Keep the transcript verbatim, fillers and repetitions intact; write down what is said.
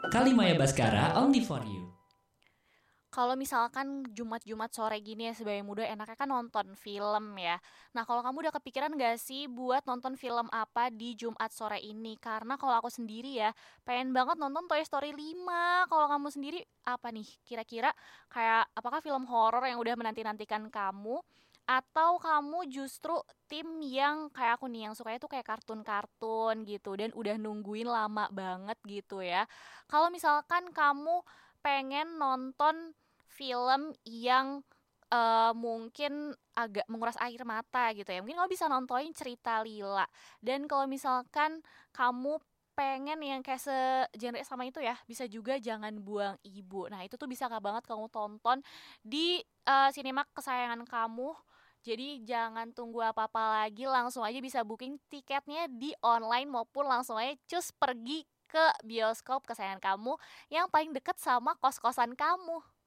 Kalimaya Baskara only for you. Kalau misalkan Jumat-Jumat sore gini ya sebagai muda enaknya kan nonton film ya. Nah kalau kamu udah kepikiran gak sih buat nonton film apa di Jumat sore ini? Karena kalau aku sendiri ya pengen banget nonton Toy Story lima. Kalau kamu sendiri apa nih kira-kira, kayak apakah film horor yang udah menanti-nantikan kamu? Atau kamu justru tim yang kayak aku nih yang sukanya tuh kayak kartun-kartun gitu dan udah nungguin lama banget gitu ya. Kalau misalkan kamu pengen nonton film yang eh, mungkin agak menguras air mata gitu ya. Mungkin kamu bisa nontonin Cerita Lila. Dan kalau misalkan kamu pengen yang kayak segenre sama itu ya, bisa juga Jangan Buang Ibu. Nah, itu tuh bisa nggak banget kamu tonton di eh, Cinemark kesayangan kamu. Jadi jangan tunggu apa-apa lagi, langsung aja bisa booking tiketnya di online maupun langsung aja cus pergi ke bioskop kesayangan kamu yang paling deket sama kos-kosan kamu.